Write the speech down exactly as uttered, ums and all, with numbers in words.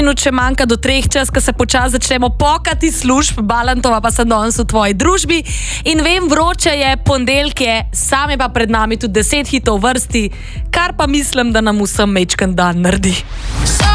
minut še manjka do treh, čas, ko se počasi začnemo pokati služb, Balantova pa sem danes v tvoji družbi. In vem, vroče je, ponedeljek je, same pa pred nami tudi deset hitov vrsti, kar pa mislim, da nam vsem mečken dan naredi.